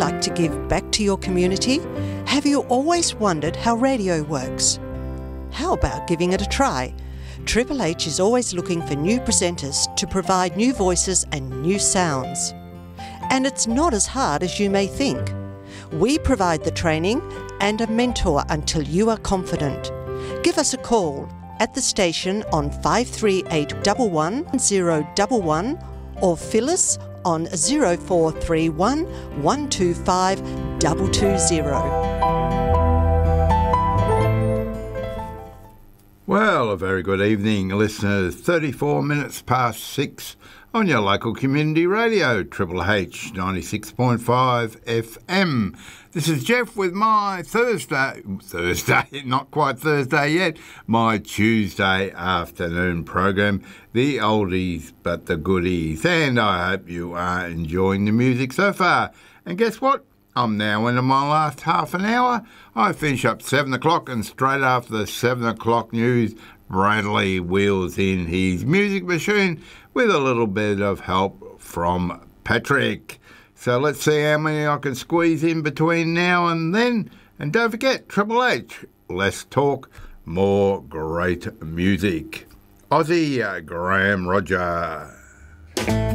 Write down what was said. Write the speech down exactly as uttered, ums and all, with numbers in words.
like to give back to your community? Have you always wondered how radio works? How about giving it a try? Triple H is always looking for new presenters to provide new voices and new sounds. And it's not as hard as you may think. We provide the training and a mentor until you are confident. Give us a call at the station on five three eight one one zero one one or Phyllis on zero four three one one two five two two zero. Well, a very good evening, listeners. thirty-four minutes past six on your local community radio, Triple H ninety-six point five F M. This is Jeff with my Thursday, Thursday, not quite Thursday yet, my Tuesday afternoon program, the oldies but the goodies. And I hope you are enjoying the music so far. And guess what? I'm now into my last half an hour. I finish up seven o'clock and straight after the seven o'clock news, Bradley wheels in his music machine with a little bit of help from Patrick. So let's see how many I can squeeze in between now and then. And don't forget, Triple H, less talk, more great music. Aussie uh, Graham Roger.